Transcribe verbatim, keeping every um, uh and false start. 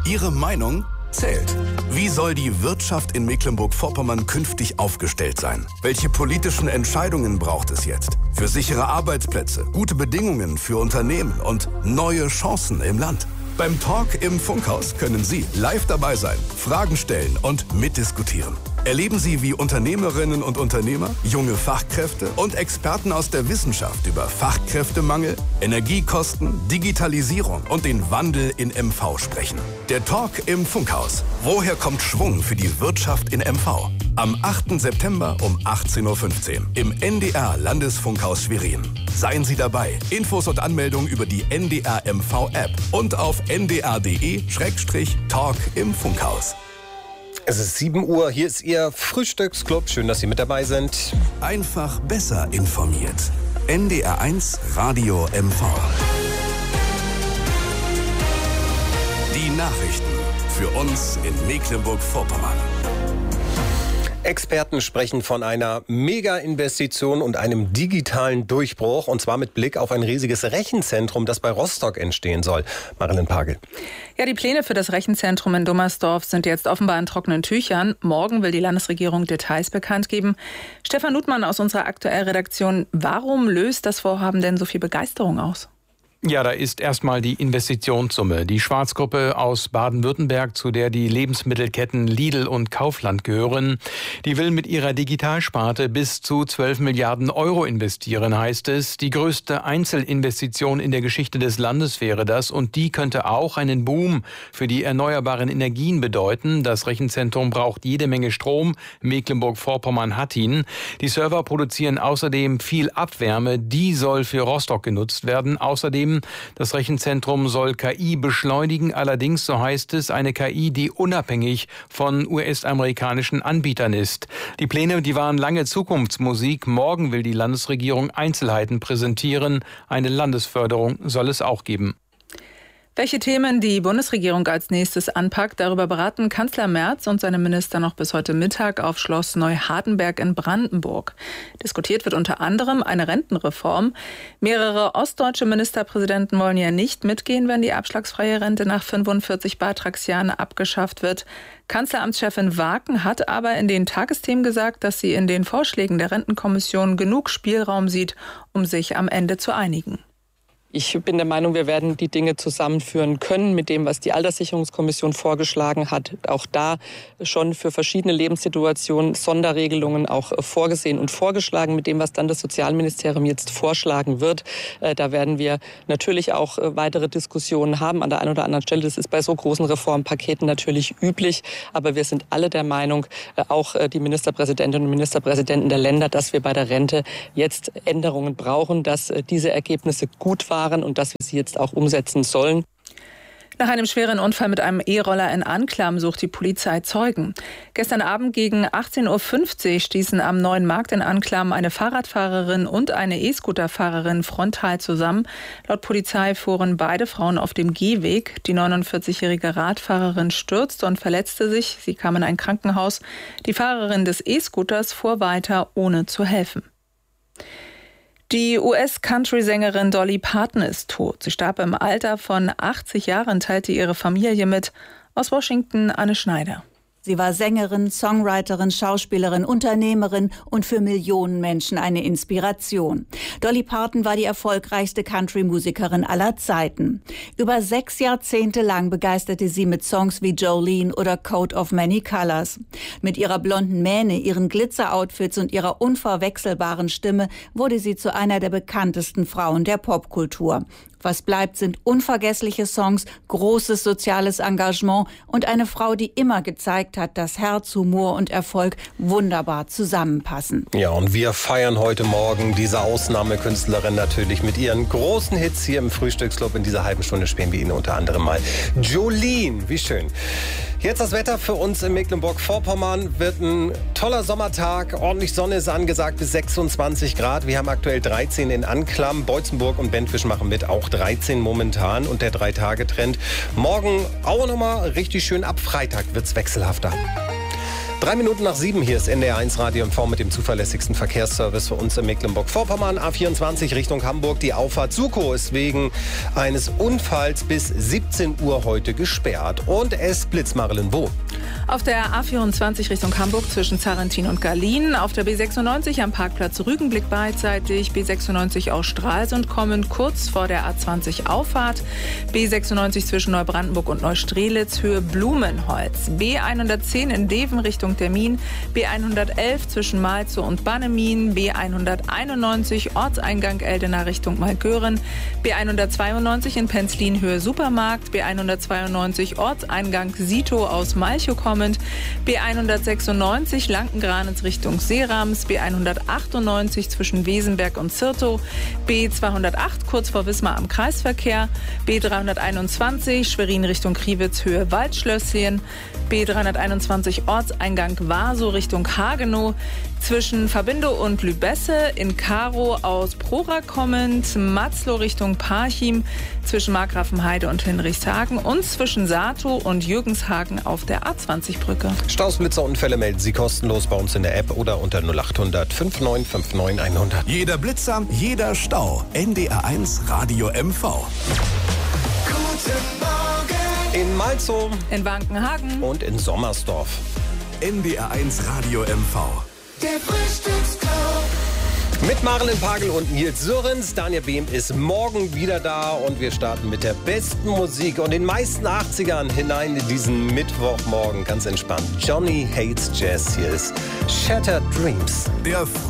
Ihre Meinung zählt. Wie soll die Wirtschaft in Mecklenburg-Vorpommern künftig aufgestellt sein? Welche politischen Entscheidungen braucht es jetzt? Für sichere Arbeitsplätze, gute Bedingungen für Unternehmen und neue Chancen im Land. Beim Talk im Funkhaus können Sie live dabei sein, Fragen stellen und mitdiskutieren. Erleben Sie, wie Unternehmerinnen und Unternehmer, junge Fachkräfte und Experten aus der Wissenschaft über Fachkräftemangel, Energiekosten, Digitalisierung und den Wandel in M V sprechen. Der Talk im Funkhaus. Woher kommt Schwung für die Wirtschaft in M V? Am achten September um achtzehn Uhr fünfzehn im N D R Landesfunkhaus Schwerin. Seien Sie dabei. Infos und Anmeldung über die N D R M V App und auf n d r punkt d e Schrägstrich Talk im Funkhaus. Es ist sieben Uhr, hier ist Ihr Frühstücksclub. Schön, dass Sie mit dabei sind. Einfach besser informiert. N D R eins Radio M V. Die Nachrichten für uns in Mecklenburg-Vorpommern. Experten sprechen von einer Mega-Investition und einem digitalen Durchbruch. Und zwar mit Blick auf ein riesiges Rechenzentrum, das bei Rostock entstehen soll. Marilyn Pagel. Ja, die Pläne für das Rechenzentrum in Dummersdorf sind jetzt offenbar in trockenen Tüchern. Morgen will die Landesregierung Details bekannt geben. Stefan Nutmann aus unserer Aktuellredaktion. Warum löst das Vorhaben denn so viel Begeisterung aus? Ja, da ist erstmal die Investitionssumme. Die Schwarzgruppe aus Baden-Württemberg, zu der die Lebensmittelketten Lidl und Kaufland gehören, die will mit ihrer Digitalsparte bis zu zwölf Milliarden Euro investieren, heißt es. Die größte Einzelinvestition in der Geschichte des Landes wäre das, und die könnte auch einen Boom für die erneuerbaren Energien bedeuten. Das Rechenzentrum braucht jede Menge Strom. Mecklenburg-Vorpommern hat ihn. Die Server produzieren außerdem viel Abwärme. Die soll für Rostock genutzt werden. Außerdem das Rechenzentrum soll K I beschleunigen, allerdings, so heißt es, eine K I, die unabhängig von U S-amerikanischen Anbietern ist. Die Pläne, die waren lange Zukunftsmusik. Morgen will die Landesregierung Einzelheiten präsentieren. Eine Landesförderung soll es auch geben. Welche Themen die Bundesregierung als nächstes anpackt, darüber beraten Kanzler Merz und seine Minister noch bis heute Mittag auf Schloss Neuhardenberg in Brandenburg. Diskutiert wird unter anderem eine Rentenreform. Mehrere ostdeutsche Ministerpräsidenten wollen ja nicht mitgehen, wenn die abschlagsfreie Rente nach fünfundvierzig Beitragsjahren abgeschafft wird. Kanzleramtschefin Waken hat aber in den Tagesthemen gesagt, dass sie in den Vorschlägen der Rentenkommission genug Spielraum sieht, um sich am Ende zu einigen. Ich bin der Meinung, wir werden die Dinge zusammenführen können mit dem, was die Alterssicherungskommission vorgeschlagen hat. Auch da schon für verschiedene Lebenssituationen Sonderregelungen auch vorgesehen und vorgeschlagen mit dem, was dann das Sozialministerium jetzt vorschlagen wird. Da werden wir natürlich auch weitere Diskussionen haben an der einen oder anderen Stelle. Das ist bei so großen Reformpaketen natürlich üblich. Aber wir sind alle der Meinung, auch die Ministerpräsidentinnen und Ministerpräsidenten der Länder, dass wir bei der Rente jetzt Änderungen brauchen, dass diese Ergebnisse gut waren und dass wir sie jetzt auch umsetzen sollen. Nach einem schweren Unfall mit einem E-Roller in Anklam sucht die Polizei Zeugen. Gestern Abend gegen achtzehn Uhr fünfzig stießen am Neuen Markt in Anklam eine Fahrradfahrerin und eine E-Scooter-Fahrerin frontal zusammen. Laut Polizei fuhren beide Frauen auf dem Gehweg. Die neunundvierzigjährige Radfahrerin stürzte und verletzte sich. Sie kam in ein Krankenhaus. Die Fahrerin des E-Scooters fuhr weiter, ohne zu helfen. Die U S-Country-Sängerin Dolly Parton ist tot. Sie starb im Alter von achtzig Jahren, teilte ihre Familie mit. Aus Washington Anne Schneider. Sie war Sängerin, Songwriterin, Schauspielerin, Unternehmerin und für Millionen Menschen eine Inspiration. Dolly Parton war die erfolgreichste Country-Musikerin aller Zeiten. Über sechs Jahrzehnte lang begeisterte sie mit Songs wie Jolene oder Coat of Many Colors. Mit ihrer blonden Mähne, ihren Glitzer-Outfits und ihrer unverwechselbaren Stimme wurde sie zu einer der bekanntesten Frauen der Popkultur. Was bleibt, sind unvergessliche Songs, großes soziales Engagement und eine Frau, die immer gezeigt hat, dass Herz, Humor und Erfolg wunderbar zusammenpassen. Ja, und wir feiern heute Morgen diese Ausnahmekünstlerin natürlich mit ihren großen Hits hier im Frühstücksclub. In dieser halben Stunde spielen wir Ihnen unter anderem mal Jolene. Wie schön. Jetzt das Wetter für uns in Mecklenburg-Vorpommern. Wird ein toller Sommertag. Ordentlich Sonne ist angesagt bis sechsundzwanzig Grad. Wir haben aktuell dreizehn in Anklam. Beutzenburg und Bentwisch machen mit, auch dreizehn momentan. Und der Drei-Tage-Trend. Morgen auch nochmal richtig schön. Ab Freitag wird's wechselhafter. Drei Minuten nach sieben, hier ist N D R eins Radio M V mit dem zuverlässigsten Verkehrsservice für uns in Mecklenburg-Vorpommern. A vierundzwanzig Richtung Hamburg. Die Auffahrt Sukow ist wegen eines Unfalls bis siebzehn Uhr heute gesperrt. Und es blitzt, Marilyn, wo? Auf der A vierundzwanzig Richtung Hamburg zwischen Zarrentin und Garlin. Auf der B sechsundneunzig am Parkplatz Rügenblick beidseitig. B sechsundneunzig aus Stralsund kommend kurz vor der A zwanzig Auffahrt. B sechsundneunzig zwischen Neubrandenburg und Neustrelitz Höhe Blumenholz. B hundertzehn in Deven Richtung Termin. B hundertelf zwischen Malzow und Bannemin. B hunderteinundneunzig Ortseingang Eldena Richtung Malkören. B hundertzweiundneunzig in Penzlin Höhe Supermarkt. B hundertzweiundneunzig Ortseingang Sito aus Malchow kommend. B hundertsechsundneunzig Lankengranitz Richtung Seerams. B hundertachtundneunzig zwischen Wesenberg und Zirtow. B zweihundertacht kurz vor Wismar am Kreisverkehr. B dreihunderteinundzwanzig Schwerin Richtung Kriwitz Höhe Waldschlösschen. B dreihunderteinundzwanzig Ortseingang Warsow Richtung Hagenow. Zwischen Verbindow und Lübesse in Karow aus Prora kommend. Matzlow Richtung Parchim zwischen Markgrafenheide und Hinrichshagen. Und zwischen Satow und Jürgenshagen auf der A zwanzig Brücke. Staus, Blitzer, Unfälle melden Sie kostenlos bei uns in der App oder unter null achthundert fünfundneunzig neunundfünfzig hundert. Jeder Blitzer, jeder Stau. N D R eins Radio M V. Guten Morgen. In Malzow, In Wankenhagen und in Sommersdorf. N D R eins Radio M V. Der Frühstücksclub. Mit Marilyn Pagel und Nils Sörens. Daniel Behm ist morgen wieder da und wir starten mit der besten Musik und den meisten achtzigern hinein in diesen Mittwochmorgen. Ganz entspannt. Johnny Hates Jazz. Hier ist Shattered Dreams. Der